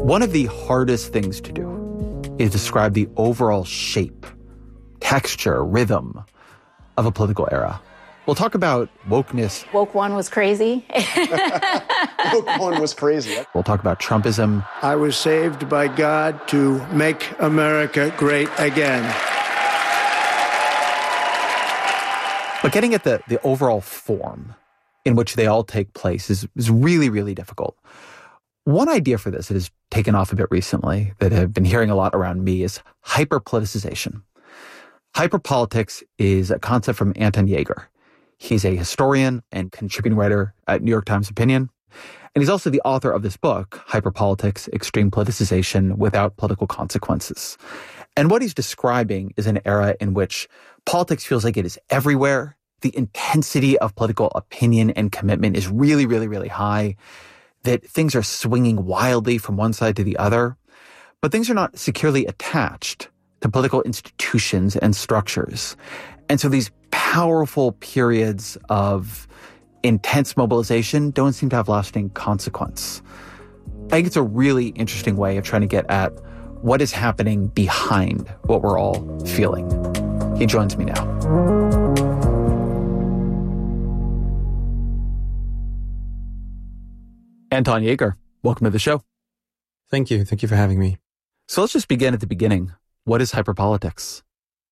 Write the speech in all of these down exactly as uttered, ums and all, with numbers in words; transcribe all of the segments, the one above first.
One of the hardest things to do is describe the overall shape, texture, rhythm of a political era. We'll talk about wokeness. Woke one was crazy. Woke one was crazy. We'll talk about Trumpism. I was saved by God to make America great again. But getting at the, the overall form in which they all take place is, is really, really difficult. One idea for this that has taken off a bit recently, that I've been hearing a lot around me, is hyperpoliticization. Hyperpolitics is a concept from Anton Jaeger. He's a historian and contributing writer at New York Times Opinion. And he's also the author of this book, Hyperpolitics, Extreme Politicization Without Political Consequences. And what he's describing is an era in which politics feels like it is everywhere. The intensity of political opinion and commitment is really, really, really high, that things are swinging wildly from one side to the other, but things are not securely attached to political institutions and structures. And so these powerful periods of intense mobilization don't seem to have lasting consequence. I think it's a really interesting way of trying to get at what is happening behind what we're all feeling. He joins me now. Anton Jaeger, welcome to the show. Thank you. Thank you for having me. So let's just begin at the beginning. What is hyperpolitics?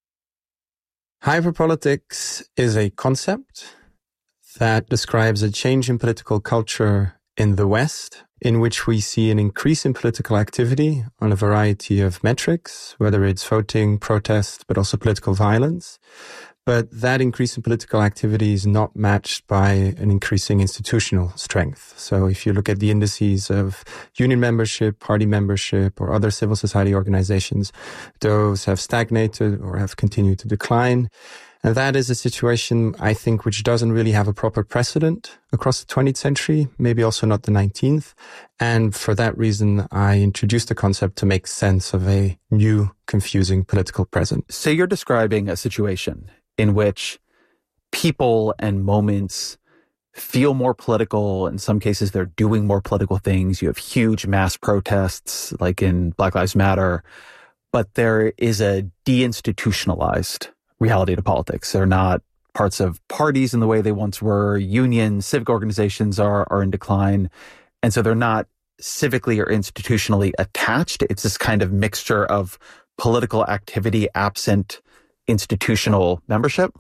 Hyperpolitics is a concept that describes a change in political culture in the West, in which we see an increase in political activity on a variety of metrics, whether it's voting, protest, but also political violence. But that increase in political activity is not matched by an increasing institutional strength. So if you look at the indices of union membership, party membership, or other civil society organizations, those have stagnated or have continued to decline. And that is a situation, I think, which doesn't really have a proper precedent across the twentieth century, maybe also not the nineteenth. And for that reason, I introduced the concept to make sense of a new, confusing political present. So you're describing a situation in which people and moments feel more political. In some cases, they're doing more political things. You have huge mass protests, like in Black Lives Matter, but there is a deinstitutionalized reality to politics. They're not parts of parties in the way they once were. Unions, civic organizations are, are in decline. And so they're not civically or institutionally attached. It's this kind of mixture of political activity absent institutional membership?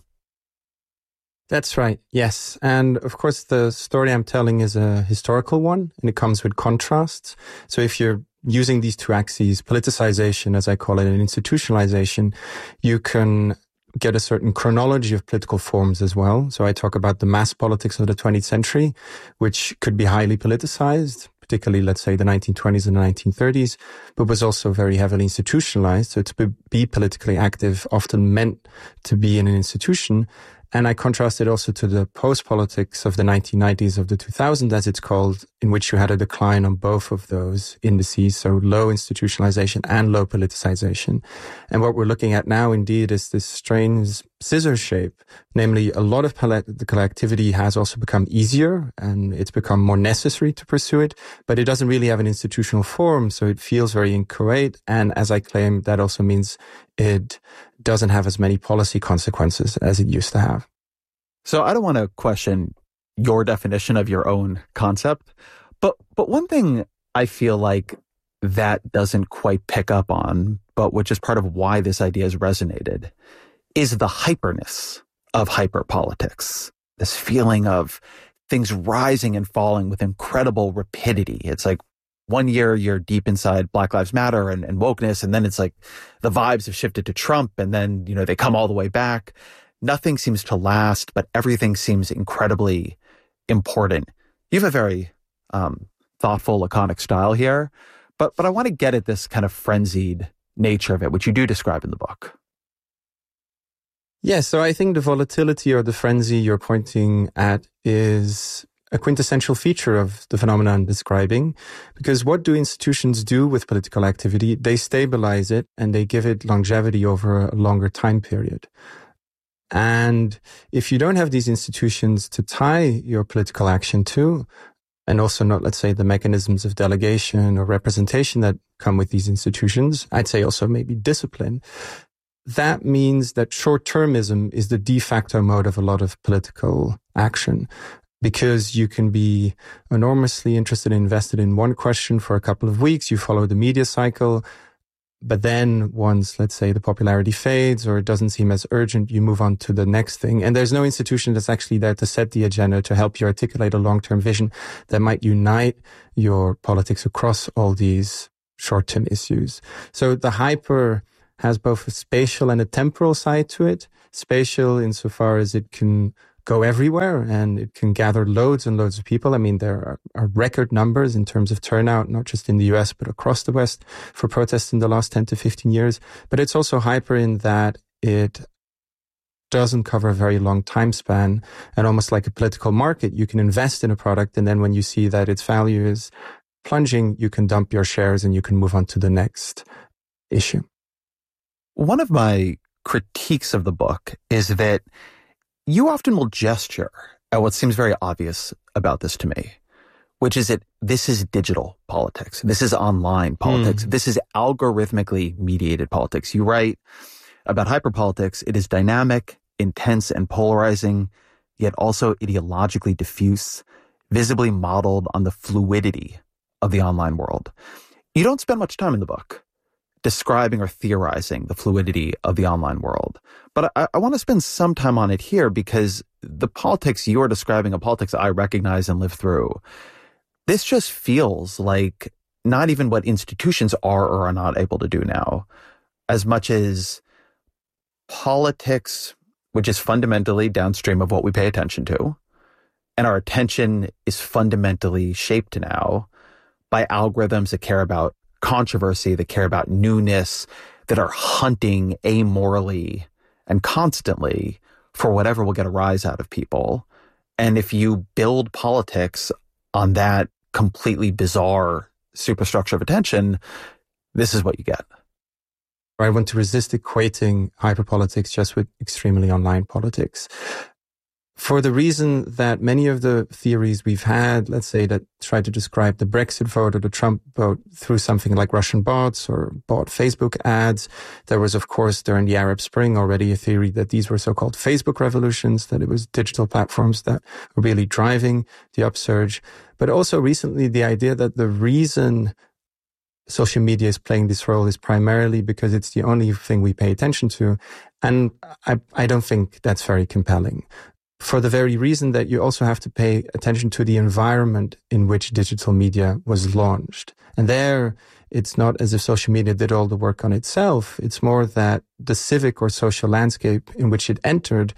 That's right, yes. And of course, the story I'm telling is a historical one, and it comes with contrasts. So if you're using these two axes, politicization, as I call it, and institutionalization, you can get a certain chronology of political forms as well. So I talk about the mass politics of the twentieth century, which could be highly politicized, particularly, let's say, the nineteen twenties and the nineteen thirties, but was also very heavily institutionalized. So to be politically active often meant to be in an institution. And I contrast it also to the post-politics of the nineteen nineties, of the two thousands, as it's called, in which you had a decline on both of those indices, so low institutionalization and low politicization. And what we're looking at now, indeed, is this strange scissor shape. Namely, a lot of political activity has also become easier, and it's become more necessary to pursue it, but it doesn't really have an institutional form, so it feels very inchoate. And as I claim, that also means it doesn't have as many policy consequences as it used to have. So I don't want to question your definition of your own concept, but but one thing I feel like that doesn't quite pick up on, but which is part of why this idea has resonated, is the hyperness of hyperpolitics. This feeling of things rising and falling with incredible rapidity. It's like one year you're deep inside Black Lives Matter and, and wokeness, and then it's like the vibes have shifted to Trump, and then, you know, they come all the way back. Nothing seems to last, but everything seems incredibly important. You have a very um, thoughtful, laconic style here, but but I want to get at this kind of frenzied nature of it, which you do describe in the book. Yeah, so I think the volatility or the frenzy you're pointing at is a quintessential feature of the phenomenon I'm describing, because what do institutions do with political activity? They stabilize it and they give it longevity over a longer time period. And if you don't have these institutions to tie your political action to, and also not, let's say, the mechanisms of delegation or representation that come with these institutions. I'd say also maybe discipline. That means that short-termism is the de facto mode of a lot of political action, because you can be enormously interested and invested in one question for a couple of weeks. You follow the media cycle. But then once, let's say, the popularity fades or it doesn't seem as urgent, you move on to the next thing. And there's no institution that's actually there to set the agenda, to help you articulate a long-term vision that might unite your politics across all these short-term issues. So the hyper has both a spatial and a temporal side to it. Spatial insofar as it can go everywhere and it can gather loads and loads of people. I mean, there are, are record numbers in terms of turnout, not just in the U S, but across the West for protests in the last ten to fifteen years. But it's also hyper in that it doesn't cover a very long time span, and almost like a political market, you can invest in a product, and then when you see that its value is plunging, you can dump your shares and you can move on to the next issue. One of my critiques of the book is that you often will gesture at what seems very obvious about this to me, which is that this is digital politics. This is online politics. Mm. This is algorithmically mediated politics. You write about hyperpolitics. It is dynamic, intense, and polarizing, yet also ideologically diffuse, visibly modeled on the fluidity of the online world. You don't spend much time in the book describing or theorizing the fluidity of the online world. But I, I want to spend some time on it here, because the politics you're describing, a politics I recognize and live through, this just feels like not even what institutions are or are not able to do now, as much as politics, which is fundamentally downstream of what we pay attention to. And our attention is fundamentally shaped now by algorithms that care about controversy, that care about newness, that are hunting amorally and constantly for whatever will get a rise out of people. And if you build politics on that completely bizarre superstructure of attention, this is what you get. I want to resist equating hyperpolitics just with extremely online politics, for the reason that many of the theories we've had, let's say, that try to describe the Brexit vote or the Trump vote through something like Russian bots or bot Facebook ads. There was, of course, during the Arab Spring already a theory that these were so-called Facebook revolutions, that it was digital platforms that were really driving the upsurge. But also recently, the idea that the reason social media is playing this role is primarily because it's the only thing we pay attention to. And I, I don't think that's very compelling, for the very reason that you also have to pay attention to the environment in which digital media was launched. And there, it's not as if social media did all the work on itself. It's more that the civic or social landscape in which it entered,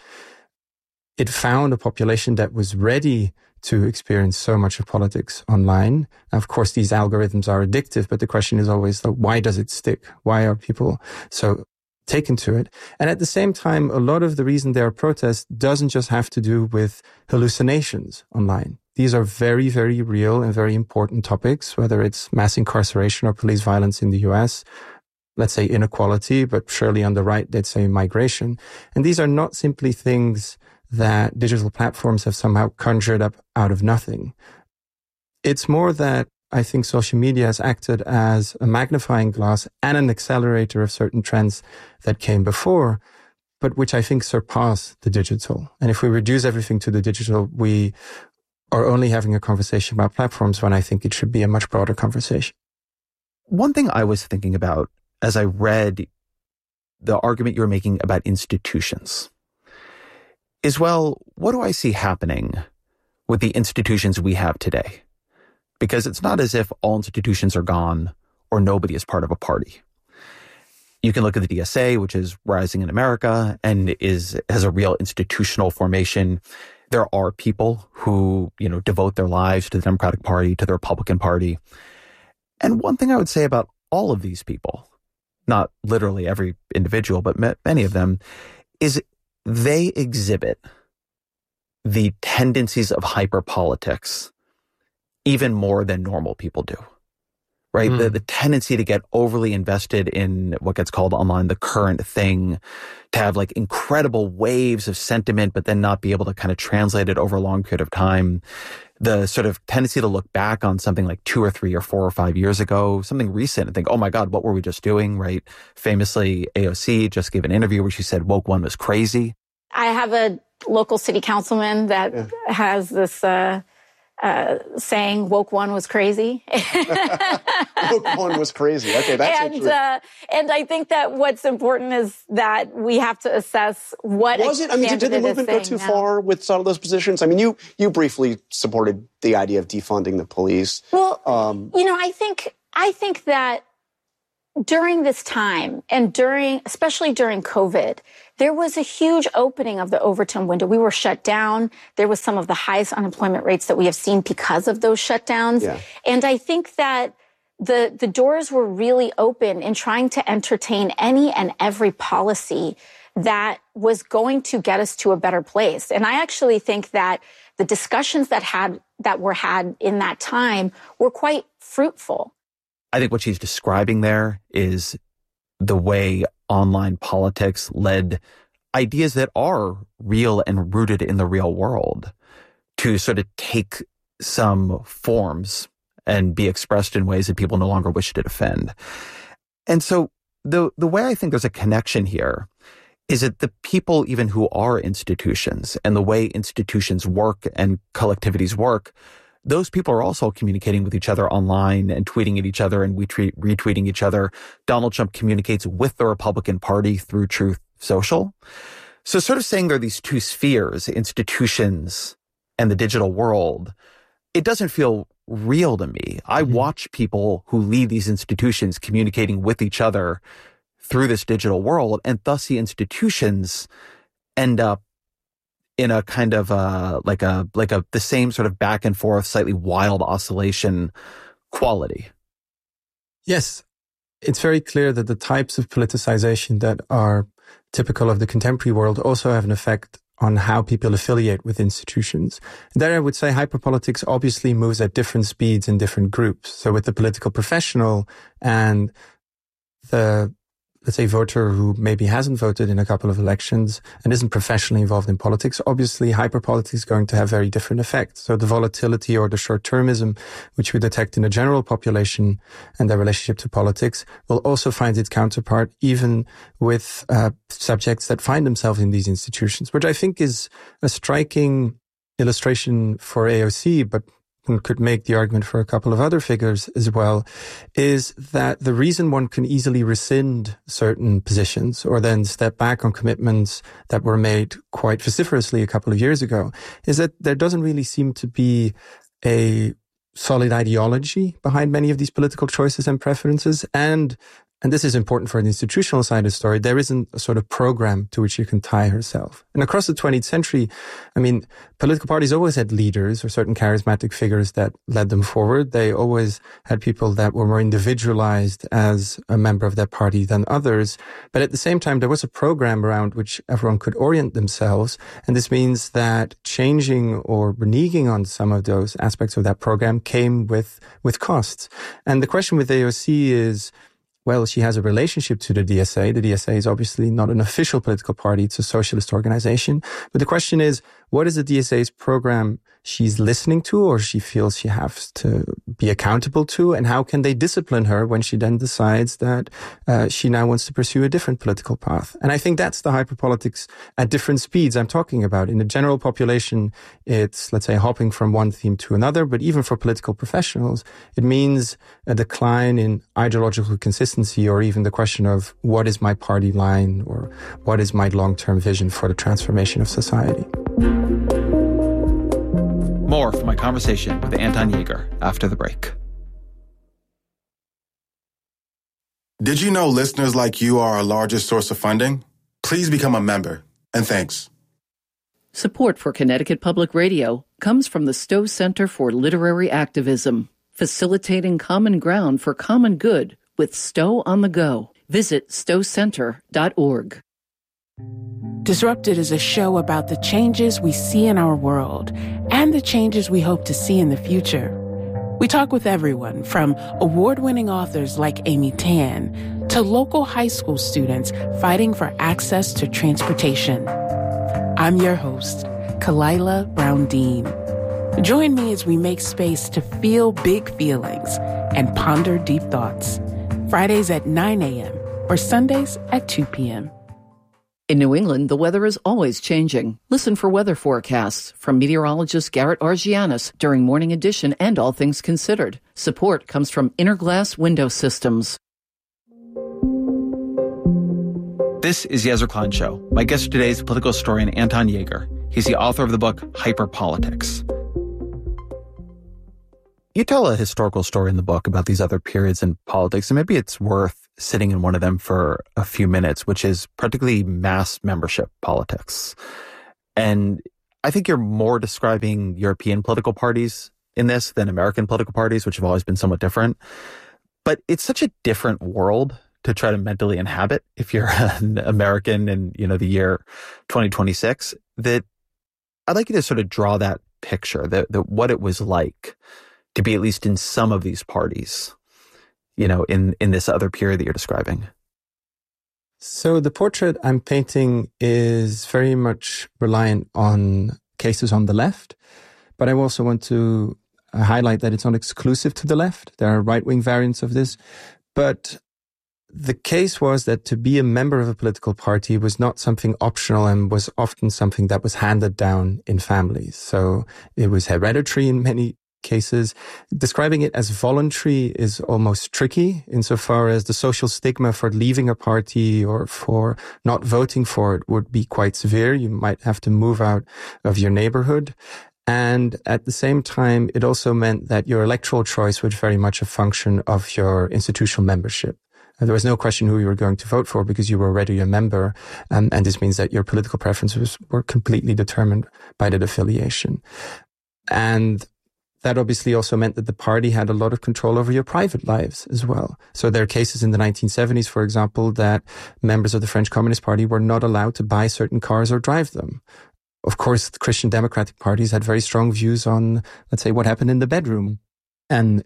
it found a population that was ready to experience so much of politics online. Now, of course, these algorithms are addictive, but the question is always, why does it stick? Why are people so taken to it? And at the same time, a lot of the reason there are protests doesn't just have to do with hallucinations online. These are very, very real and very important topics, whether it's mass incarceration or police violence in the U S, let's say inequality, but surely on the right, they'd say migration. And these are not simply things that digital platforms have somehow conjured up out of nothing. It's more that I think social media has acted as a magnifying glass and an accelerator of certain trends that came before, but which I think surpass the digital. And if we reduce everything to the digital, we are only having a conversation about platforms when I think it should be a much broader conversation. One thing I was thinking about as I read the argument you were making about institutions is, well, what do I see happening with the institutions we have today? Because it's not as if all institutions are gone or nobody is part of a party. You can look at the D S A, which is rising in America and is has a real institutional formation. There are people who, you know, devote their lives to the Democratic Party, to the Republican Party. And one thing I would say about all of these people, not literally every individual, but many of them, is they exhibit the tendencies of hyperpolitics even more than normal people do, right? Mm. The, the tendency to get overly invested in what gets called online the current thing, to have like incredible waves of sentiment, but then not be able to kind of translate it over a long period of time. the sort of tendency to look back on something like two or three or four or five years ago, something recent, and think, oh my God, what were we just doing, right? Famously, A O C just gave an interview where she said woke one was crazy. I have a local city councilman that yeah. has this uh, uh, saying, woke one was crazy. Woke one was crazy. Okay, that's and, actually... uh, and I think that what's important is that we have to assess what was it? I mean, did, did the movement go too now. far with some of those positions? I mean, you you briefly supported the idea of defunding the police. Well, um, you know, I think I think that during this time and during, especially during COVID, there was a huge opening of the Overton window. We were shut down. There was some of the highest unemployment rates that we have seen because of those shutdowns. Yeah. And I think that the, the doors were really open in trying to entertain any and every policy that was going to get us to a better place. And I actually think that the discussions that had, that were had in that time were quite fruitful. I think what she's describing there is the way online politics led ideas that are real and rooted in the real world to sort of take some forms and be expressed in ways that people no longer wish to defend. And so the the way I think there's a connection here is that the people even who are institutions and the way institutions work and collectivities work, those people are also communicating with each other online and tweeting at each other and retweet, retweeting each other. Donald Trump communicates with the Republican Party through Truth Social. So sort of saying there are these two spheres, institutions and the digital world, it doesn't feel real to me. I mm-hmm. watch people who lead these institutions communicating with each other through this digital world, and thus the institutions end up in a kind of uh like a like a the same sort of back and forth, slightly wild oscillation quality. Yes, it's very clear that the types of politicization that are typical of the contemporary world also have an effect on how people affiliate with institutions. And there I would say hyperpolitics obviously moves at different speeds in different groups. So with the political professional and the, let's say, voter who maybe hasn't voted in a couple of elections and isn't professionally involved in politics, obviously hyperpolitics is going to have very different effects. So the volatility or the short-termism, which we detect in the general population and their relationship to politics, will also find its counterpart even with uh, subjects that find themselves in these institutions, which I think is a striking illustration for A O C, but one could make the argument for a couple of other figures as well, is that the reason one can easily rescind certain positions or then step back on commitments that were made quite vociferously a couple of years ago is that there doesn't really seem to be a solid ideology behind many of these political choices and preferences. And And this is important for an institutional side of the story. There isn't a sort of program to which you can tie herself. And across the twentieth century, I mean, political parties always had leaders or certain charismatic figures that led them forward. They always had people that were more individualized as a member of that party than others. But at the same time, there was a program around which everyone could orient themselves. And this means that changing or reneging on some of those aspects of that program came with, with costs. And the question with A O C is, well, she has a relationship to the D S A. The D S A is obviously not an official political party. It's a socialist organization. But the question is, what is the D S A's program she's listening to or she feels she has to be accountable to? And how can they discipline her when she then decides that uh, she now wants to pursue a different political path? And I think that's the hyperpolitics at different speeds I'm talking about. In the general population, it's, let's say, hopping from one theme to another. But even for political professionals, it means a decline in ideological consistency or even the question of what is my party line or what is my long-term vision for the transformation of society. More from my conversation with Anton Jaeger after the break. Did you know listeners like you are our largest source of funding? Please become a member, and thanks. Support for Connecticut Public Radio comes from the Stowe Center for Literary Activism, facilitating common ground for common good with Stowe on the Go. Visit stowe center dot org. Disrupted is a show about the changes we see in our world and the changes we hope to see in the future. We talk with everyone from award-winning authors like Amy Tan to local high school students fighting for access to transportation. I'm your host, Kalila Brown Dean. Join me as we make space to feel big feelings and ponder deep thoughts. Fridays at nine a.m. or Sundays at two p.m. In New England, the weather is always changing. Listen for weather forecasts from meteorologist Garrett Argianis during Morning Edition and All Things Considered. Support comes from Interglass Window Systems. This is Yezer Klein Show. My guest today is political historian Anton Jaeger. He's the author of the book Hyperpolitics. You tell a historical story in the book about these other periods in politics, and maybe it's worth sitting in one of them for a few minutes, which is particularly mass membership politics. And I think you're more describing European political parties in this than American political parties, which have always been somewhat different. But it's such a different world to try to mentally inhabit if you're an American in, you know, the year twenty twenty-six, that I'd like you to sort of draw that picture, that, that what it was like to be at least in some of these parties, you know, in, in this other period that you're describing. So the portrait I'm painting is very much reliant on cases on the left, but I also want to highlight that it's not exclusive to the left. There are right-wing variants of this, but the case was that to be a member of a political party was not something optional and was often something that was handed down in families. So it was hereditary in many cases. Describing it as voluntary is almost tricky insofar as the social stigma for leaving a party or for not voting for it would be quite severe. You might have to move out of your neighborhood. And at the same time, it also meant that your electoral choice was very much a function of your institutional membership. And there was no question who you were going to vote for because you were already a member. Um, and this means that your political preferences were completely determined by that affiliation. And that obviously also meant that the party had a lot of control over your private lives as well. So there are cases in the nineteen seventies, for example, that members of the French Communist Party were not allowed to buy certain cars or drive them. Of course, the Christian Democratic parties had very strong views on, let's say, what happened in the bedroom. And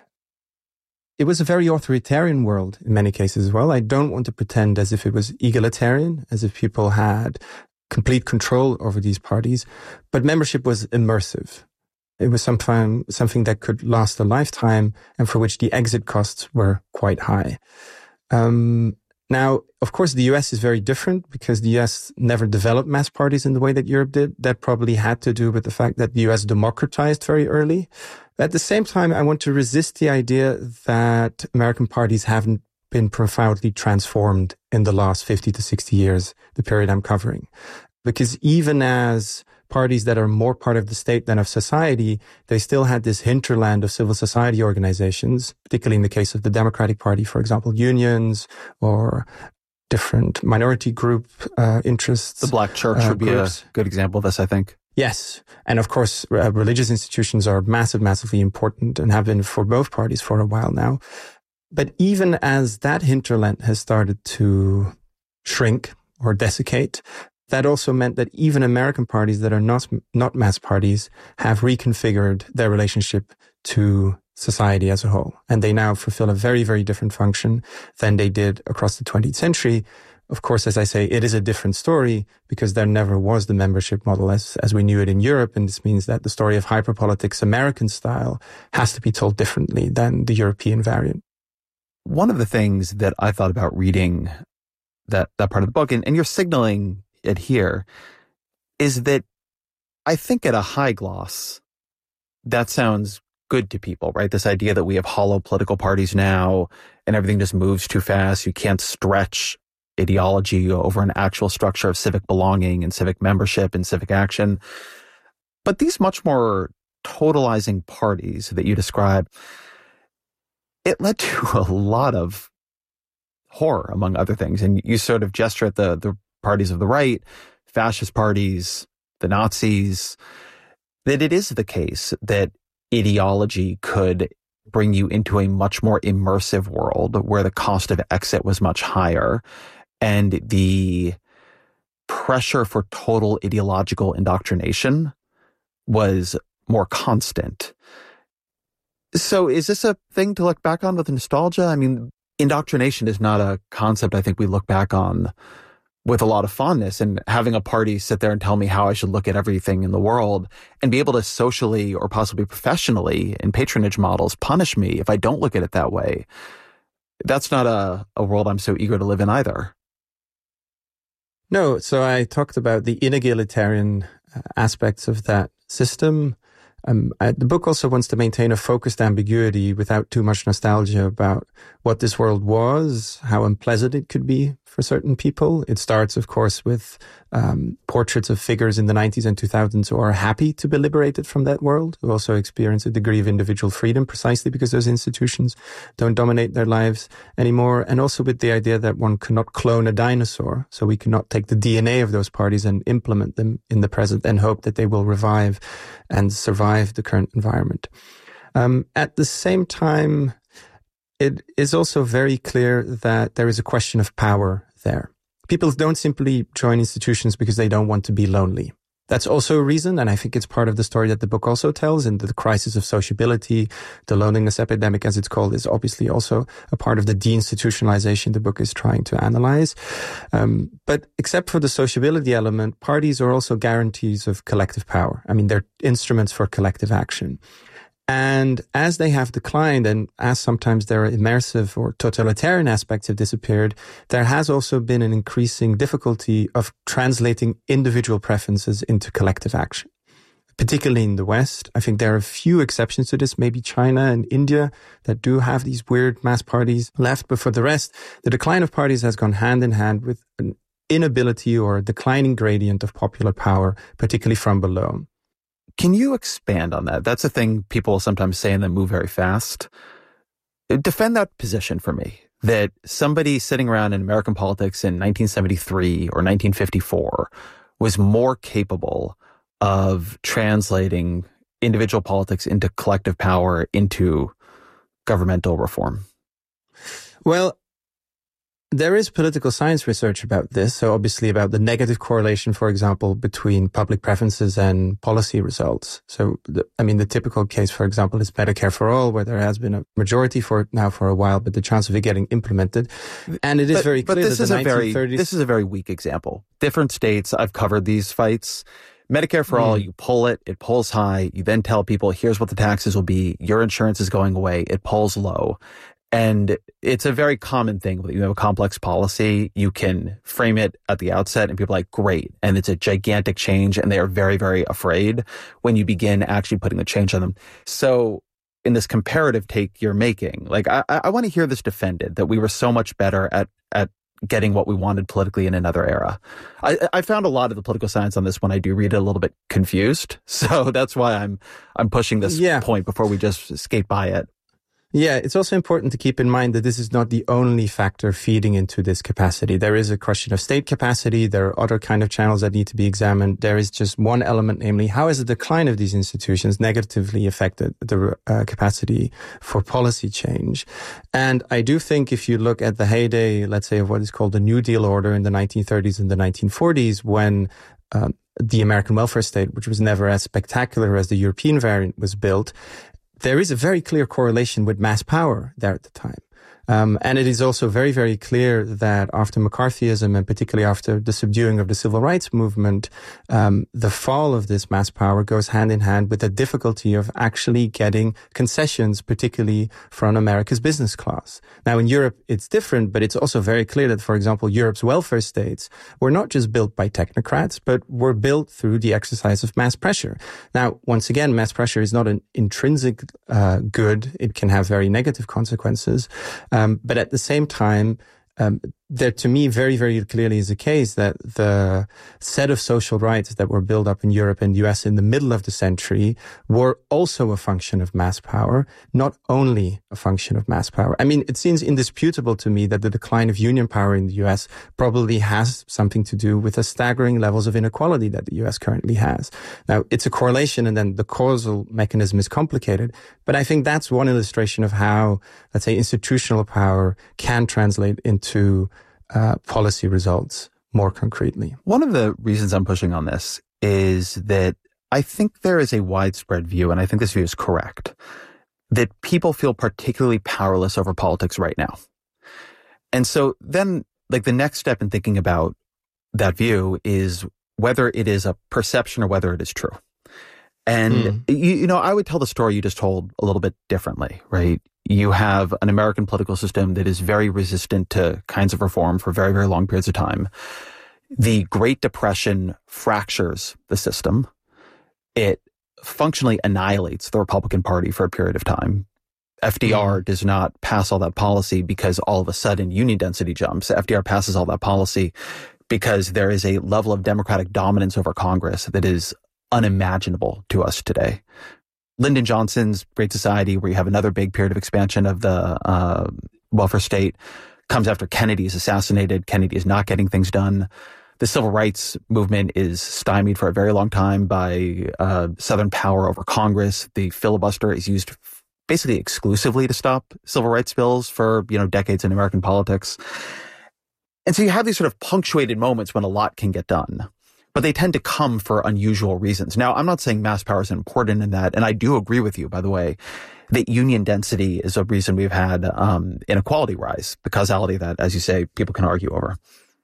it was a very authoritarian world in many cases as well. I don't want to pretend as if it was egalitarian, as if people had complete control over these parties, but membership was immersive. It was something, something that could last a lifetime and for which the exit costs were quite high. Um, now, of course, the U S is very different because the U S never developed mass parties in the way that Europe did. That probably had to do with the fact that the U S democratized very early. At the same time, I want to resist the idea that American parties haven't been profoundly transformed in the last fifty to sixty years, the period I'm covering. Because even as parties that are more part of the state than of society, they still had this hinterland of civil society organizations, particularly in the case of the Democratic Party, for example, unions or different minority group uh, interests. The Black Church uh, would be groups. A good example of this, I think. Yes. And of course, uh, religious institutions are massive, massively important and have been for both parties for a while now. But even as that hinterland has started to shrink or desiccate, that also meant that even American parties that are not not mass parties have reconfigured their relationship to society as a whole. And they now fulfill a very, very different function than they did across the twentieth century. Of course, as I say, it is a different story because there never was the membership model as, as we knew it in Europe. And this means that the story of hyperpolitics American style has to be told differently than the European variant. One of the things that I thought about reading that, that part of the book, and, and you're signaling it here, is that I think at a high gloss, that sounds good to people, right? This idea that we have hollow political parties now and everything just moves too fast. You can't stretch ideology over an actual structure of civic belonging and civic membership and civic action. But these much more totalizing parties that you describe, it led to a lot of horror, among other things. And you sort of gesture at the, the parties of the right, fascist parties, the Nazis, that it is the case that ideology could bring you into a much more immersive world where the cost of exit was much higher and the pressure for total ideological indoctrination was more constant. So is this a thing to look back on with nostalgia? I mean, indoctrination is not a concept I think we look back on with a lot of fondness, and having a party sit there and tell me how I should look at everything in the world and be able to socially or possibly professionally in patronage models punish me if I don't look at it that way. That's not a, a world I'm so eager to live in either. No, so I talked about the inegalitarian aspects of that system. Um, I, the book also wants to maintain a focused ambiguity without too much nostalgia about what this world was, how unpleasant it could be for certain people. It starts, of course, with um, portraits of figures in the nineties and two thousands who are happy to be liberated from that world, who also experience a degree of individual freedom precisely because those institutions don't dominate their lives anymore. And also with the idea that one cannot clone a dinosaur, so we cannot take the D N A of those parties and implement them in the present and hope that they will revive and survive the current environment. Um, at the same time, it is also very clear that there is a question of power there. People don't simply join institutions because they don't want to be lonely. That's also a reason, and I think it's part of the story that the book also tells, and the crisis of sociability, the loneliness epidemic, as it's called, is obviously also a part of the deinstitutionalization the book is trying to analyze. Um, but except for the sociability element, parties are also guarantees of collective power. I mean, they're instruments for collective action. And as they have declined, and as sometimes their immersive or totalitarian aspects have disappeared, there has also been an increasing difficulty of translating individual preferences into collective action. Particularly in the West, I think there are a few exceptions to this, maybe China and India, that do have these weird mass parties left. But for the rest, the decline of parties has gone hand in hand with an inability or a declining gradient of popular power, particularly from below. Can you expand on that? That's a thing people sometimes say and then move very fast. Defend that position for me, that somebody sitting around in American politics in nineteen seventy-three or nineteen fifty-four was more capable of translating individual politics into collective power, into governmental reform. Well, there is political science research about this. So obviously about the negative correlation, for example, between public preferences and policy results. So, the, I mean, the typical case, for example, is Medicare for All, where there has been a majority for it now for a while, but the chance of it getting implemented. And it is but, very clear but this that is the a very, nineteen thirties... This is a very weak example. Different states, I've covered these fights. Medicare for mm. all, you pull it, it pulls high. You then tell people, here's what the taxes will be. Your insurance is going away. It pulls low. And it's a very common thing. When you have a complex policy, you can frame it at the outset and people are like, great. And it's a gigantic change. And they are very, very afraid when you begin actually putting the change on them. So in this comparative take you're making, like, I, I want to hear this defended, that we were so much better at, at getting what we wanted politically in another era. I, I found a lot of the political science on this when I do read it a little bit confused. So that's why I'm, I'm pushing this yeah. point before we just skate by it. Yeah, it's also important to keep in mind that this is not the only factor feeding into this capacity. There is a question of state capacity. There are other kind of channels that need to be examined. There is just one element, namely, how has the decline of these institutions negatively affected the uh, capacity for policy change? And I do think if you look at the heyday, let's say, of what is called the New Deal order in the nineteen thirties and the nineteen forties, when um, the American welfare state, which was never as spectacular as the European variant, was built, there is a very clear correlation with mass power there at the time. Um, and it is also very, very clear that after McCarthyism, and particularly after the subduing of the civil rights movement, um, the fall of this mass power goes hand in hand with the difficulty of actually getting concessions, particularly from America's business class. Now, in Europe, it's different, but it's also very clear that, for example, Europe's welfare states were not just built by technocrats, but were built through the exercise of mass pressure. Now, once again, mass pressure is not an intrinsic uh, good. It can have very negative consequences. Um, but at the same time, um, there, to me, very, very clearly is the case that the set of social rights that were built up in Europe and the U S in the middle of the century were also a function of mass power, not only a function of mass power. I mean, it seems indisputable to me that the decline of union power in the U S probably has something to do with the staggering levels of inequality that the U S currently has. Now, it's a correlation, and then the causal mechanism is complicated, but I think that's one illustration of how, let's say, institutional power can translate into Uh, policy results more concretely. One of the reasons I'm pushing on this is that I think there is a widespread view, and I think this view is correct, that people feel particularly powerless over politics right now. And so then, like, the next step in thinking about that view is whether it is a perception or whether it is true. And, mm. you, you know, I would tell the story you just told a little bit differently, right? You have an American political system that is very resistant to kinds of reform for very, very long periods of time. The Great Depression fractures the system. It functionally annihilates the Republican Party for a period of time. F D R mm. does not pass all that policy because all of a sudden union density jumps. F D R passes all that policy because there is a level of Democratic dominance over Congress that is unimaginable to us today. Lyndon Johnson's Great Society, where you have another big period of expansion of the uh, welfare state, comes after Kennedy is assassinated. Kennedy is not getting things done. The civil rights movement is stymied for a very long time by uh, Southern power over Congress. The filibuster is used basically exclusively to stop civil rights bills for, you know, decades in American politics. And so you have these sort of punctuated moments when a lot can get done, but they tend to come for unusual reasons. Now, I'm not saying mass power is important in that, and I do agree with you, by the way, that union density is a reason we've had um, inequality rise, the causality that, as you say, people can argue over.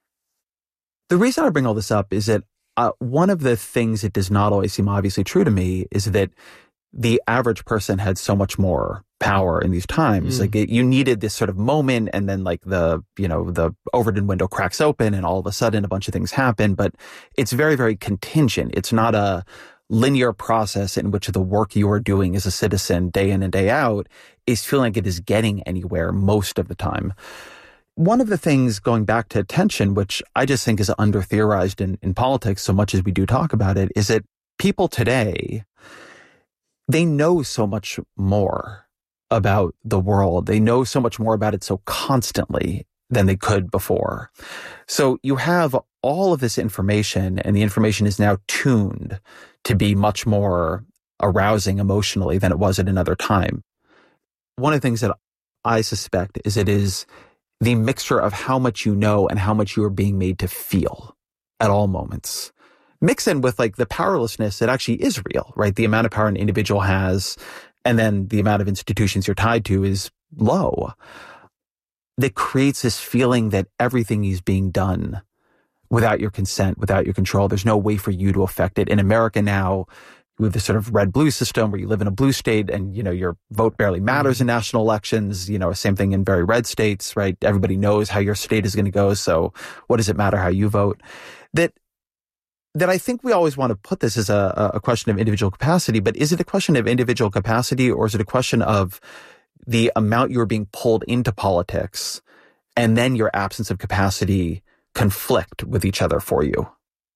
The reason I bring all this up is that uh, one of the things that does not always seem obviously true to me is that the average person had so much more power in these times. Mm. Like it, you needed this sort of moment, and then like the, you know, the Overton window cracks open and all of a sudden a bunch of things happen, but it's very, very contingent. It's not a linear process in which the work you are doing as a citizen day in and day out is feeling like it is getting anywhere most of the time. One of the things, going back to attention, which I just think is under-theorized in, in politics so much as we do talk about it, is that people today, they know so much more about the world. They know so much more about it so constantly than they could before. So you have all of this information, and the information is now tuned to be much more arousing emotionally than it was at another time. One of the things that I suspect is it is the mixture of how much you know and how much you are being made to feel at all moments. Mix in with like the powerlessness that actually is real, right? The amount of power an individual has, and then the amount of institutions you're tied to is low. That creates this feeling that everything is being done without your consent, without your control. There's no way for you to affect it. In America now, we have this sort of red-blue system where you live in a blue state and, you know, your vote barely matters in national elections. You know, same thing in very red states, right? Everybody knows how your state is going to go. So what does it matter how you vote? That that I think we always want to put this as a, a question of individual capacity, but is it a question of individual capacity, or is it a question of the amount you're being pulled into politics and then your absence of capacity conflict with each other for you?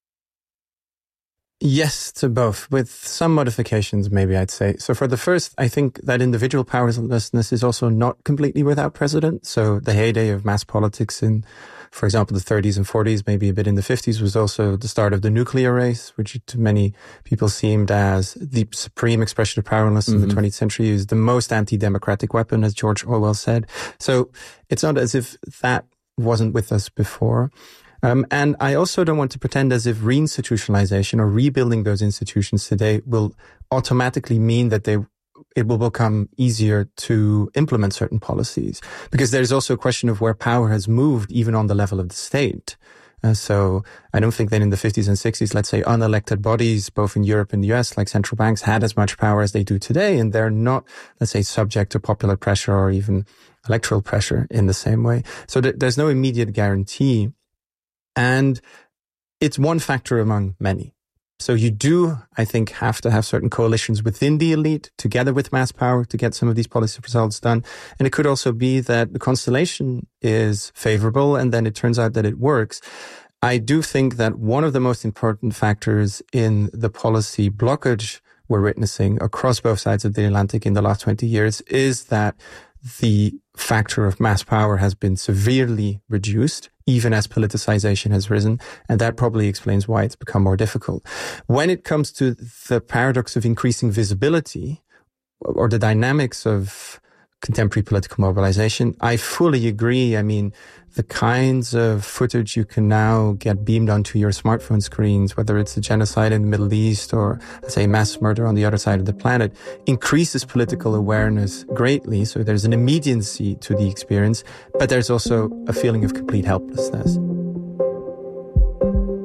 Yes to both, with some modifications, maybe I'd say. So for the first, I think that individual powerlessness is also not completely without precedent. So the heyday of mass politics in, for example, the thirties and forties, maybe a bit in the fifties, was also the start of the nuclear race, which to many people seemed as the supreme expression of powerlessness mm-hmm. in the twentieth century, is the most anti-democratic weapon, as George Orwell said. So it's not as if that wasn't with us before. Um, and I also don't want to pretend as if reinstitutionalization or rebuilding those institutions today will automatically mean that they it will become easier to implement certain policies, because there's also a question of where power has moved even on the level of the state. Uh, so I don't think that in the fifties and sixties, let's say, unelected bodies, both in Europe and the U S, like central banks, had as much power as they do today. And they're not, let's say, subject to popular pressure or even electoral pressure in the same way. So th- there's no immediate guarantee. And it's one factor among many. So you do, I think, have to have certain coalitions within the elite together with mass power to get some of these policy results done. And it could also be that the constellation is favorable and then it turns out that it works. I do think that one of the most important factors in the policy blockage we're witnessing across both sides of the Atlantic in the last twenty years is that the factor of mass power has been severely reduced, even as politicization has risen. And that probably explains why it's become more difficult. When it comes to the paradox of increasing visibility or the dynamics of contemporary political mobilization, I fully agree. I mean, the kinds of footage you can now get beamed onto your smartphone screens, whether it's a genocide in the Middle East or, let's say, mass murder on the other side of the planet, increases political awareness greatly. So there's an immediacy to the experience, but there's also a feeling of complete helplessness.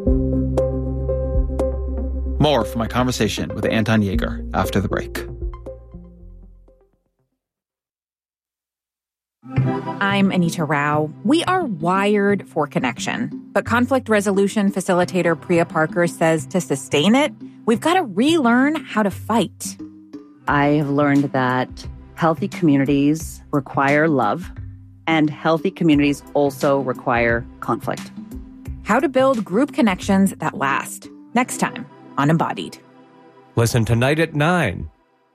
More from my conversation with Anton Yeager after the break. I'm Anita Rao. We are wired for connection, but conflict resolution facilitator Priya Parker says to sustain it, we've got to relearn how to fight. I have learned that healthy communities require love, and healthy communities also require conflict. How to build group connections that last. Next time on Embodied. Listen tonight at nine.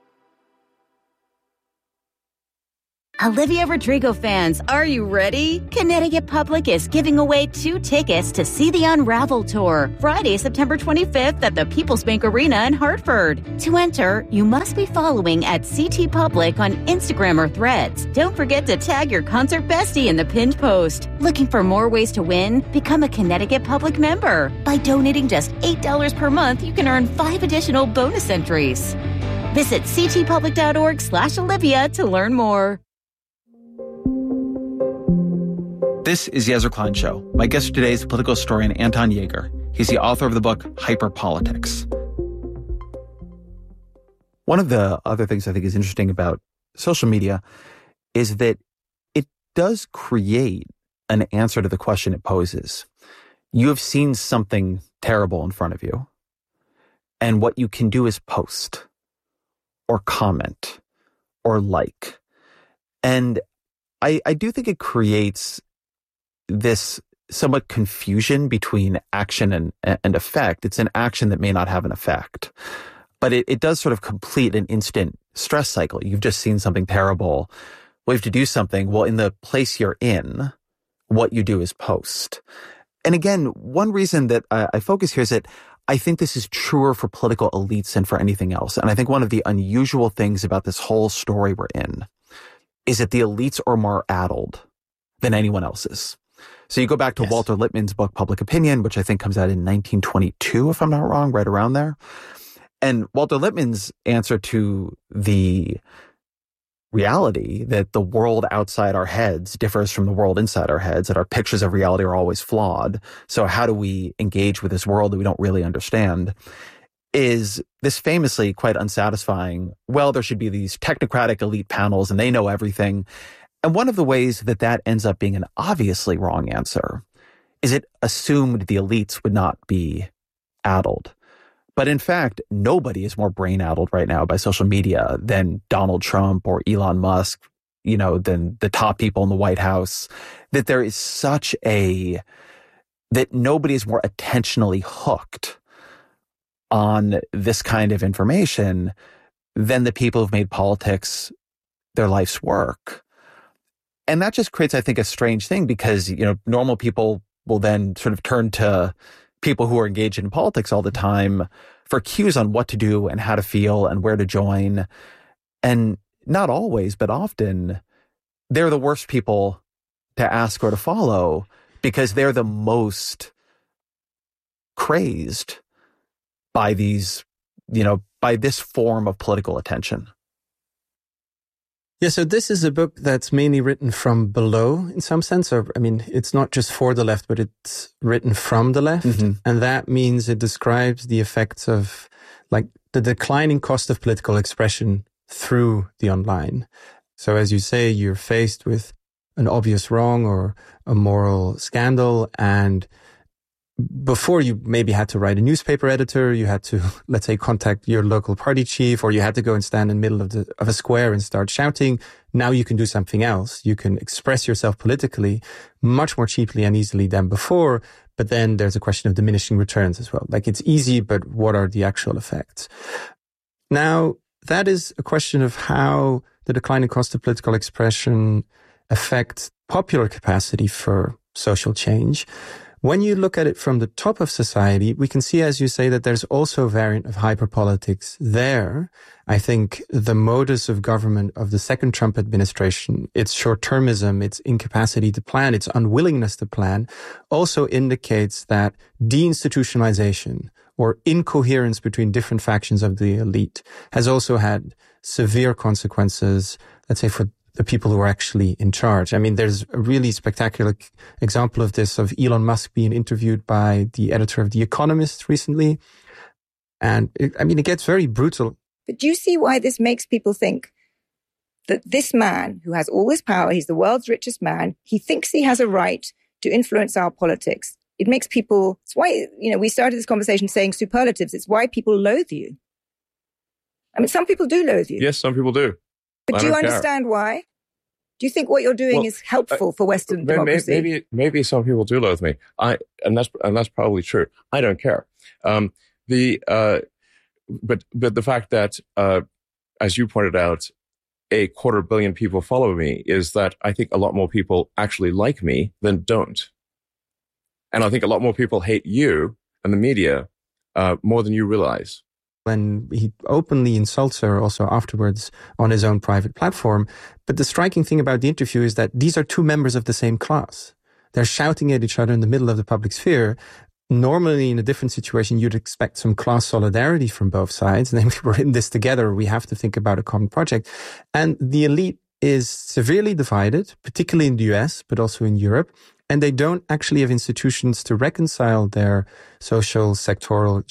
Olivia Rodrigo fans, are you ready? Connecticut Public is giving away two tickets to see the Unravel Tour, Friday, September twenty-fifth at the People's Bank Arena in Hartford. To enter, you must be following at C T Public on Instagram or Threads. Don't forget to tag your concert bestie in the pinned post. Looking for more ways to win? Become a Connecticut Public member. By donating just eight dollars per month, you can earn five additional bonus entries. Visit ctpublic.org slash Olivia to learn more. This is the Ezra Klein Show. My guest today is political historian Anton Yeager. He's the author of the book Hyperpolitics. One of the other things I think is interesting about social media is that it does create an answer to the question it poses. You have seen something terrible in front of you, and what you can do is post or comment or like. And I, I do think it creates this somewhat confusion between action and, and effect. It's an action that may not have an effect, but it, it does sort of complete an instant stress cycle. You've just seen something terrible. Well, you have to do something. Well, in the place you're in, what you do is post. And again, one reason that I, I focus here is that I think this is truer for political elites than for anything else. And I think one of the unusual things about this whole story we're in is that the elites are more addled than anyone else's. So you go back to yes. Walter Lippmann's book, Public Opinion, which I think comes out in nineteen twenty-two, if I'm not wrong, right around there. And Walter Lippmann's answer to the reality that the world outside our heads differs from the world inside our heads, that our pictures of reality are always flawed. So how do we engage with this world that we don't really understand? Is this famously quite unsatisfying, well, there should be these technocratic elite panels and they know everything. And one of the ways that that ends up being an obviously wrong answer is it assumed the elites would not be addled. But in fact, nobody is more brain addled right now by social media than Donald Trump or Elon Musk, you know, than the top people in the White House, that there is such a, that nobody is more attentionally hooked on this kind of information than the people who've made politics their life's work. And that just creates, I think, a strange thing because, you know, normal people will then sort of turn to people who are engaged in politics all the time for cues on what to do and how to feel and where to join. And not always, but often, they're the worst people to ask or to follow because they're the most crazed by these, you know, by this form of political attention. Yeah, so this is a book that's mainly written from below in some sense. Or, I mean, it's not just for the left, but it's written from the left. Mm-hmm. And that means it describes the effects of like the declining cost of political expression through the online. So as you say, you're faced with an obvious wrong or a moral scandal, and before you maybe had to write a newspaper editor, you had to, let's say, contact your local party chief, or you had to go and stand in the middle of the of a square and start shouting. Now you can do something else. You can express yourself politically much more cheaply and easily than before. But then there's a question of diminishing returns as well. Like it's easy, but what are the actual effects? Now, that is a question of how the declining cost of political expression affects popular capacity for social change. When you look at it from the top of society, we can see, as you say, that there's also a variant of hyperpolitics there. I think the modus of government of the second Trump administration, its short-termism, its incapacity to plan, its unwillingness to plan, also indicates that deinstitutionalization or incoherence between different factions of the elite has also had severe consequences, let's say, for the people who are actually in charge. I mean, there's a really spectacular example of this, of Elon Musk being interviewed by the editor of The Economist recently. And it, I mean, it gets very brutal. But do you see why this makes people think that this man who has all this power, he's the world's richest man, he thinks he has a right to influence our politics? It makes people, it's why, you know, we started this conversation saying superlatives. It's why people loathe you. I mean, some people do loathe you. Yes, some people do. But I do you don't care. understand why? Do you think what you're doing Well, is helpful uh, for Western maybe, democracy? Maybe, maybe some people do loathe me. I, and that's, and that's probably true. I don't care. Um, the, uh, but, but the fact that, uh, as you pointed out, a quarter billion people follow me is that I think a lot more people actually like me than don't. And I think a lot more people hate you and the media, uh, more than you realize. And he openly insults her also afterwards on his own private platform. But the striking thing about the interview is that these are two members of the same class. They're shouting at each other in the middle of the public sphere. Normally, in a different situation, you'd expect some class solidarity from both sides. And then we're in this together. We have to think about a common project. And the elite is severely divided, particularly in the U S, but also in Europe. And they don't actually have institutions to reconcile their social, sectoral,